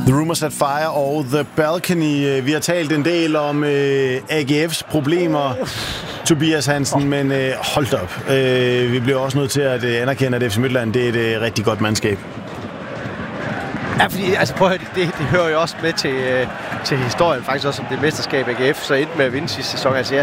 The Rumors at Fire og The Balcony. Vi har talt en del om AGF's problemer, Tobias Hansen, men hold op. Vi bliver også nødt til at anerkende, at FC Midtjylland det er et rigtig godt mandskab. Ja, fordi, altså prøv at høre, det hører jo også med til historien, faktisk også om det mesterskab AGF, så endte med at vinde sidste sæson. Altså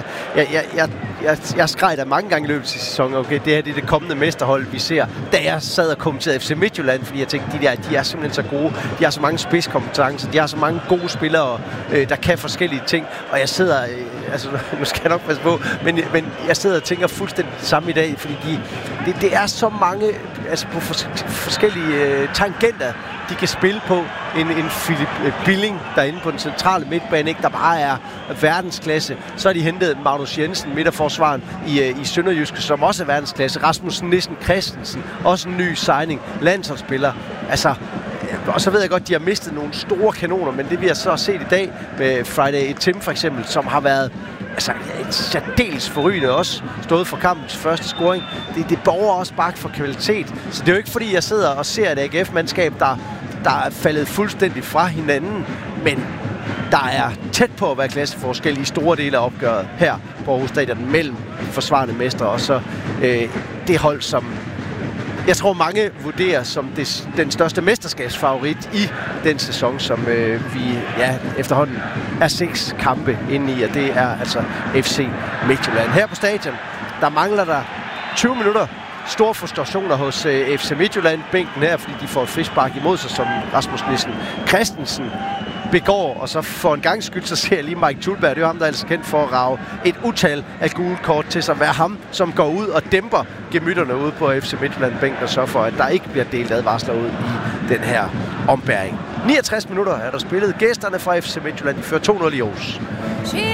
jeg skreg der mange gange i løbet af sidste sæson, okay, det her det er det kommende mesterhold, vi ser, da jeg sad og kommenterede FC Midtjylland, fordi jeg tænkte, de er simpelthen så gode, de har så mange spidskompetencer, de har så mange gode spillere, der kan forskellige ting, og jeg sidder, altså nu skal jeg nok passe på, men jeg sidder og tænker fuldstændig det samme i dag, fordi det er så mange, altså på forskellige tangenter, de kan spille på. En Philip Billing derinde på den centrale midtbane, ikke, der bare er verdensklasse. Så har de hentet Magnus Jensen, midterforsvaren i Sønderjyske, som også er verdensklasse. Rasmus Nissen Christensen, også en ny signing, landsholdsspiller. Altså, og så ved jeg godt, de har mistet nogle store kanoner, men det vi har så set i dag med Friday Tim for eksempel, som har været altså særdeles forrygende også, stået for kampens første scoring. Det borger også bare for kvalitet. Så det er jo ikke fordi, jeg sidder og ser et AGF-mandskab, der er faldet fuldstændig fra hinanden, men der er tæt på at være klasseforskel i store dele af opgøret her på Aarhus Stadion mellem forsvarende mestre og så det hold, som jeg tror mange vurderer som den største mesterskabsfavorit i den sæson, som vi efterhånden er 6 kampe inde i, og det er altså FC Midtjylland. Her på stadion, der mangler der 20 minutter. Store frustrationer hos FC Midtjylland-bænken her, fordi de får et frispark imod sig, som Rasmus Nissen Christensen begår, og så for en gang skyld, så ser jeg lige Mike Thulberg, det er ham, der er altså kendt for at rage et utal af gule kort til sig, være ham, som går ud og dæmper gemytterne ude på FC Midtjylland-bænken, og så for, at der ikke bliver delt advarsler ud i den her ombæring. 69 minutter er der spillet. Gæsterne fra FC Midtjylland, de fører 2-0 i Aarhus.